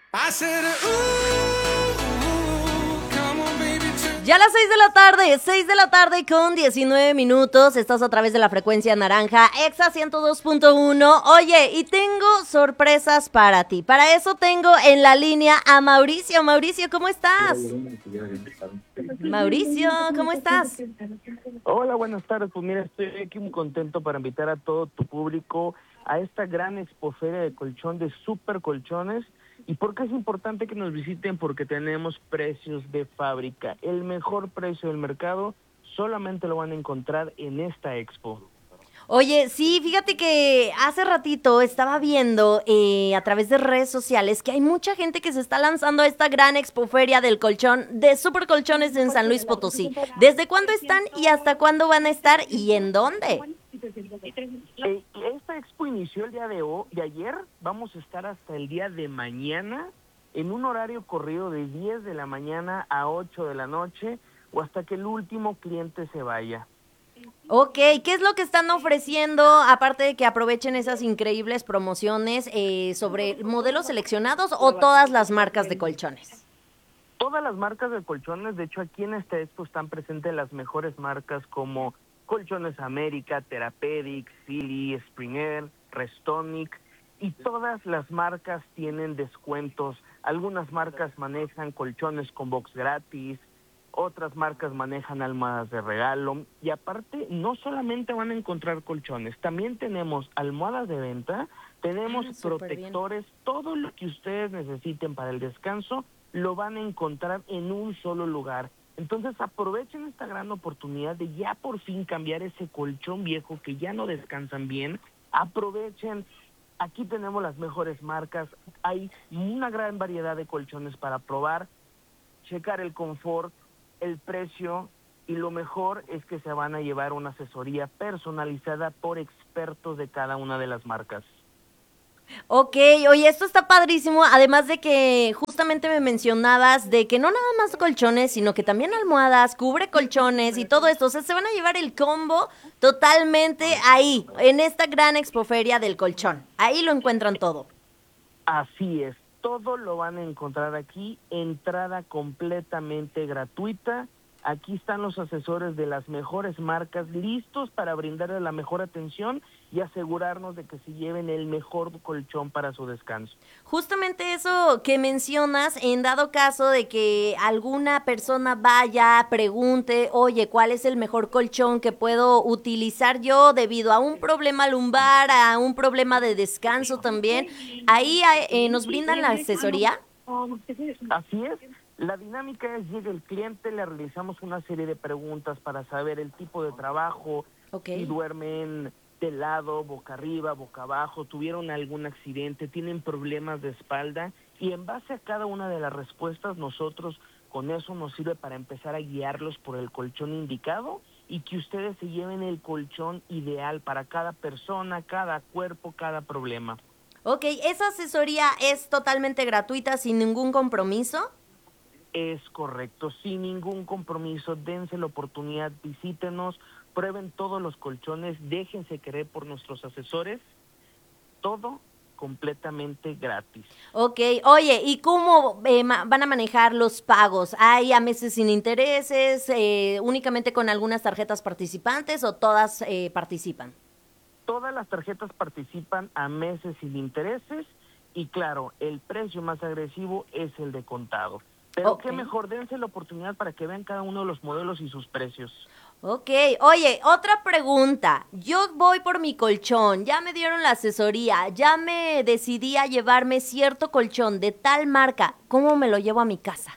I said, come on, baby. Ya a las 6 de la tarde con 19 minutos, estás a través de la frecuencia naranja, Exa 102.1. Oye, y tengo sorpresas para ti. Para eso tengo en la línea a Mauricio. Mauricio, ¿cómo estás? Mauricio, ¿cómo estás? Hola, buenas tardes. Pues mira, estoy aquí muy contento para invitar a todo tu público a esta gran expoferia de colchón de Super Colchones. ¿Y por qué es importante que nos visiten? Porque tenemos precios de fábrica. El mejor precio del mercado solamente lo van a encontrar en esta expo. Oye, sí, fíjate que hace ratito estaba viendo a través de redes sociales que hay mucha gente que se está lanzando a esta gran expoferia del colchón de Super Colchones en San Luis Potosí. ¿Desde cuándo están y hasta cuándo van a estar y en dónde? Esta expo inició el día de ayer. Vamos a estar hasta el día de mañana en un horario corrido de 10 de la mañana a 8 de la noche o hasta que el último cliente se vaya. Ok, ¿qué es lo que están ofreciendo, aparte de que aprovechen esas increíbles promociones sobre modelos seleccionados o todas las marcas de colchones? Todas las marcas de colchones, de hecho aquí en esta expo están presentes las mejores marcas como Colchones América, Therapeutic, Silly, Springer, Restonic, y todas las marcas tienen descuentos. Algunas marcas manejan colchones con box gratis, otras marcas manejan almohadas de regalo, y aparte no solamente van a encontrar colchones, también tenemos almohadas de venta, tenemos protectores, todo lo que ustedes necesiten para el descanso lo van a encontrar en un solo lugar. Entonces aprovechen esta gran oportunidad de ya por fin cambiar ese colchón viejo que ya no descansan bien. Aprovechen, aquí tenemos las mejores marcas, hay una gran variedad de colchones para probar, checar el confort, el precio, y lo mejor es que se van a llevar una asesoría personalizada por expertos de cada una de las marcas. Ok, oye, esto está padrísimo, además de que justamente me mencionabas de que no nada más colchones, sino que también almohadas, cubre colchones y todo esto, o sea, se van a llevar el combo totalmente ahí, en esta gran expoferia del colchón, ahí lo encuentran todo. Así es, todo lo van a encontrar aquí, entrada completamente gratuita. Aquí están los asesores de las mejores marcas listos para brindarles la mejor atención y asegurarnos de que se lleven el mejor colchón para su descanso. Justamente eso que mencionas, en dado caso de que alguna persona vaya, pregunte, oye, ¿cuál es el mejor colchón que puedo utilizar yo debido a un problema lumbar, a un problema de descanso también? Ahí nos brindan la asesoría. Así es. La dinámica es, llega el cliente, le realizamos una serie de preguntas para saber el tipo de trabajo, si duermen de lado, boca arriba, boca abajo, tuvieron algún accidente, tienen problemas de espalda, y en base a cada una de las respuestas nosotros con eso nos sirve para empezar a guiarlos por el colchón indicado y que ustedes se lleven el colchón ideal para cada persona, cada cuerpo, cada problema. Ok, ¿esa asesoría es totalmente gratuita, sin ningún compromiso? Es correcto, sin ningún compromiso, dense la oportunidad, visítenos, prueben todos los colchones, déjense querer por nuestros asesores, todo completamente gratis. Ok, oye, ¿y cómo van a manejar los pagos? ¿Hay a meses sin intereses, únicamente con algunas tarjetas participantes o todas participan? Todas las tarjetas participan a meses sin intereses y claro, el precio más agresivo es el de contado. Pero qué mejor, dense la oportunidad para que vean cada uno de los modelos y sus precios. Ok, oye, otra pregunta. Yo voy por mi colchón, ya me dieron la asesoría, ya me decidí a llevarme cierto colchón de tal marca. ¿Cómo me lo llevo a mi casa?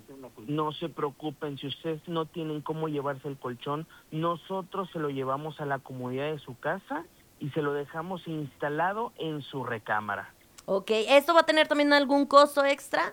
No se preocupen, si ustedes no tienen cómo llevarse el colchón, nosotros se lo llevamos a la comodidad de su casa y se lo dejamos instalado en su recámara. Ok, ¿esto va a tener también algún costo extra?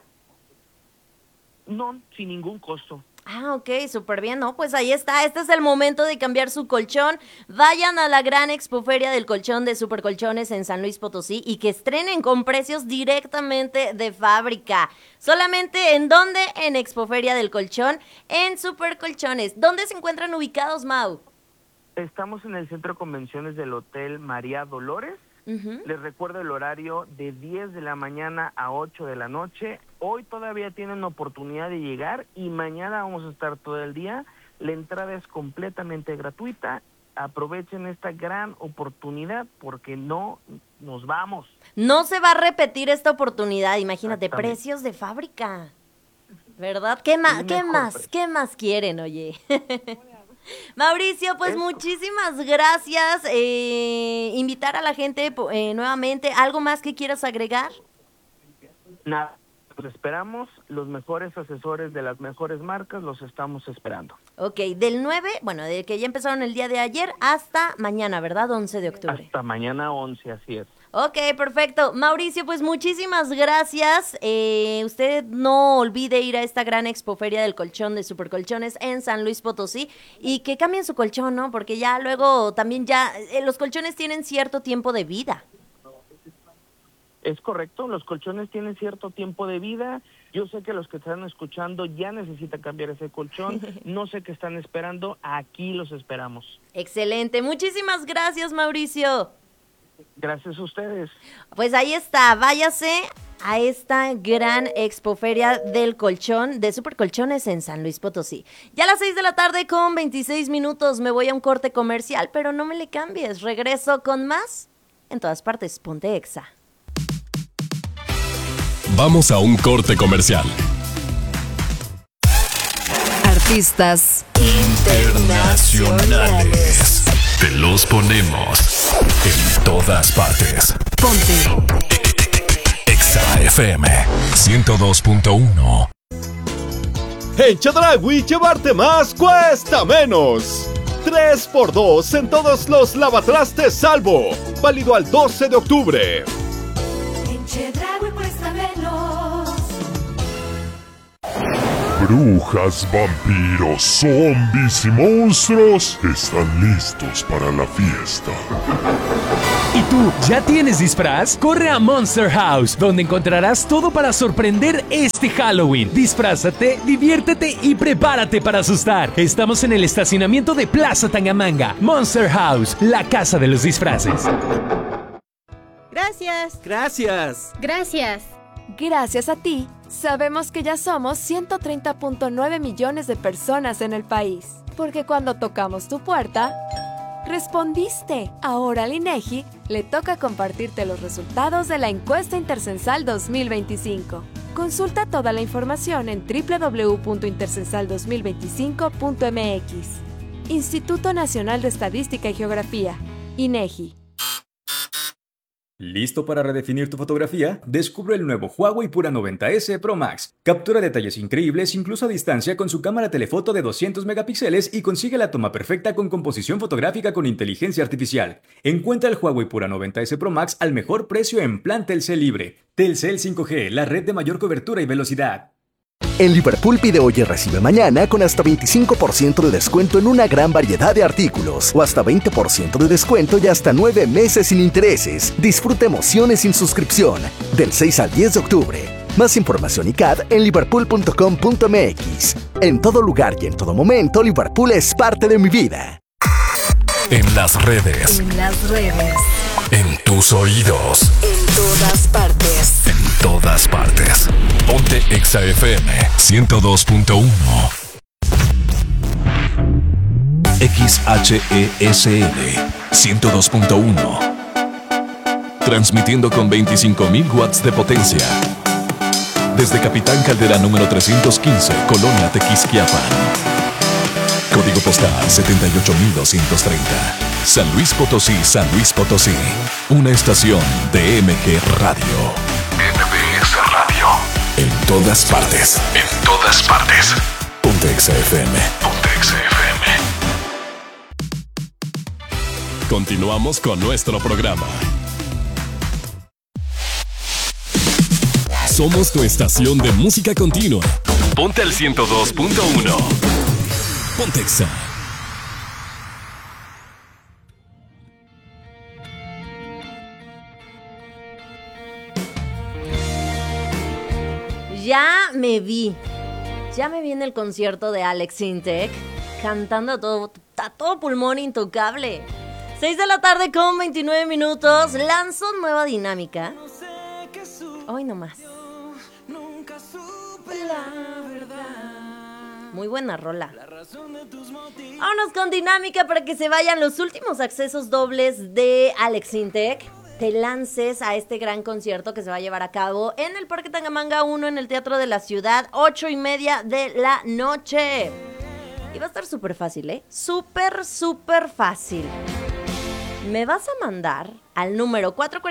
No, sin ningún costo. Ah, ok, súper bien, ¿no? Pues ahí está, este es el momento de cambiar su colchón. Vayan a la gran expoferia del colchón de Super Colchones en San Luis Potosí y que estrenen con precios directamente de fábrica. ¿Solamente en dónde? En Expoferia del Colchón, en Super Colchones. ¿Dónde se encuentran ubicados, Mau? Estamos en el centro de convenciones del Hotel María Dolores, Les recuerdo el horario de 10 de la mañana a 8 de la noche. Hoy todavía tienen oportunidad de llegar y mañana vamos a estar todo el día. La entrada es completamente gratuita. Aprovechen esta gran oportunidad porque no nos vamos. No se va a repetir esta oportunidad, imagínate, precios de fábrica, ¿verdad? ¿Qué más quieren, oye? Mauricio, pues muchísimas gracias. Invitar a la gente nuevamente. ¿Algo más que quieras agregar? Nada, los esperamos. Los mejores asesores de las mejores marcas los estamos esperando. Ok, del 9, bueno, de que ya empezaron el día de ayer hasta mañana, ¿verdad? 11 de octubre. Hasta mañana 11, así es. Ok, perfecto. Mauricio, pues muchísimas gracias. Usted no olvide ir a esta gran expoferia del colchón de Supercolchones en San Luis Potosí y que cambien su colchón, ¿no? Porque ya luego también los colchones tienen cierto tiempo de vida. Es correcto, los colchones tienen cierto tiempo de vida. Yo sé que los que están escuchando ya necesitan cambiar ese colchón. No sé qué están esperando, aquí los esperamos. Excelente, muchísimas gracias, Mauricio. Gracias a ustedes. Pues ahí está, váyase a esta gran expoferia del colchón de Supercolchones en San Luis Potosí. Ya a las 6 de la tarde con 26 minutos me voy a un corte comercial, pero no me le cambies, regreso con más en todas partes, ponte Exa. Vamos a un corte comercial. Artistas internacionales. Te los ponemos en todas partes. Ponte Exa FM 102.1. En Chedraui, llevarte más cuesta menos. 3x2 en todos los lavatrastes Salvo. Válido al 12 de octubre. En Chedraui cuesta menos. Brujas, vampiros, zombies y monstruos están listos para la fiesta. ¿Y tú ya tienes disfraz? Corre a Monster House, donde encontrarás todo para sorprender este Halloween. Disfrázate, diviértete y prepárate para asustar. Estamos en el estacionamiento de Plaza Tangamanga. Monster House, la casa de los disfraces. Gracias. Gracias. Gracias. Gracias a ti, sabemos que ya somos 130.9 millones de personas en el país. Porque cuando tocamos tu puerta, respondiste. Ahora al INEGI le toca compartirte los resultados de la encuesta intercensal 2025. Consulta toda la información en www.intercensal2025.mx. Instituto Nacional de Estadística y Geografía, INEGI. ¿Listo para redefinir tu fotografía? Descubre el nuevo Huawei Pura 90S Pro Max. Captura detalles increíbles incluso a distancia con su cámara telefoto de 200 megapíxeles y consigue la toma perfecta con composición fotográfica con inteligencia artificial. Encuentra el Huawei Pura 90S Pro Max al mejor precio en plan Telcel Libre. Telcel 5G, la red de mayor cobertura y velocidad. En Liverpool pide hoy y recibe mañana con hasta 25% de descuento en una gran variedad de artículos o hasta 20% de descuento y hasta 9 meses sin intereses. Disfruta emociones sin suscripción del 6 al 10 de octubre. Más información y CAD en liverpool.com.mx. En todo lugar y en todo momento, Liverpool es parte de mi vida. En las redes. En las redes. En tus oídos. En todas partes. En todas partes. Ponte Exa FM 102.1. XHESL 102.1. Transmitiendo con 25.000 watts de potencia. Desde Capitán Caldera número 315, Colonia Tequisquiapan. Código postal 78230. San Luis Potosí, San Luis Potosí. Una estación de MG Radio. MBS Radio. En todas partes. En todas partes. Ponte Exa FM. Ponte Exa FM. Continuamos con nuestro programa. Somos tu estación de música continua. Ponte al 102.1. Ponte Exa. Ya me vi en el concierto de Alex Sintek cantando a todo pulmón, Intocable. 6 de la tarde con 29 minutos. Lanzo nueva dinámica. Hoy nomás. Muy buena rola. Vámonos con dinámica para que se vayan los últimos accesos dobles de Alex Intec. Te lances a este gran concierto que se va a llevar a cabo en el Parque Tangamanga 1 en el Teatro de la Ciudad, 8:30 de la noche. Y va a estar súper fácil, ¿eh? Súper fácil. Me vas a mandar al número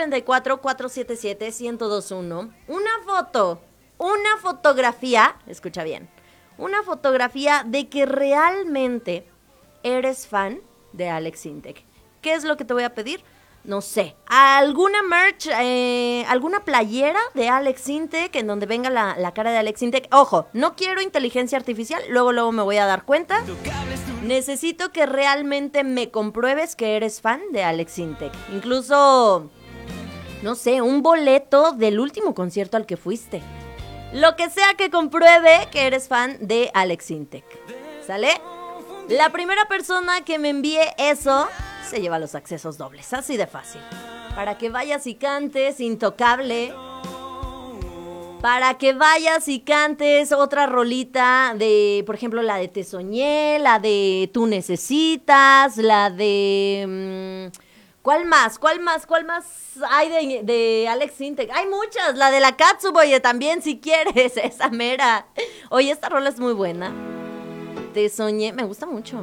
444-477-1021 una fotografía, escucha bien, una fotografía de que realmente eres fan de Alex Intec. ¿Qué es lo que te voy a pedir? No sé, alguna merch, alguna playera de Alex Intec en donde venga la cara de Alex Intec. Ojo, no quiero inteligencia artificial, luego me voy a dar cuenta. Necesito que realmente me compruebes que eres fan de Alex Intec. Incluso, no sé, un boleto del último concierto al que fuiste. Lo que sea que compruebe que eres fan de Alex Intec. ¿Sale? La primera persona que me envíe eso se lleva los accesos dobles, así de fácil. Para que vayas y cantes Intocable. Para que vayas y cantes otra rolita de, por ejemplo, la de Te Soñé, la de Tú Necesitas, la de... ¿Cuál más hay de Alex Intec? Hay muchas, la de la Katsuboye también, si quieres, esa mera. Oye, esta rola es muy buena. Te Soñé, me gusta mucho.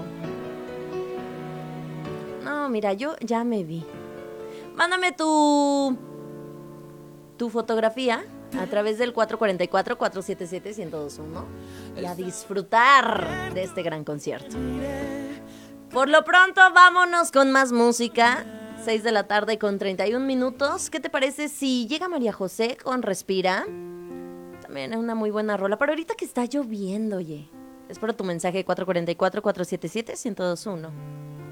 No, mira, yo ya me vi. Mándame tu fotografía a través del 444-477-1021 y a disfrutar de este gran concierto. Por lo pronto, vámonos con más música. 6 de la tarde con 31 minutos. ¿Qué te parece si llega María José con Respira? También es una muy buena rola, pero ahorita que está lloviendo, oye. Espero tu mensaje 444-477-1021.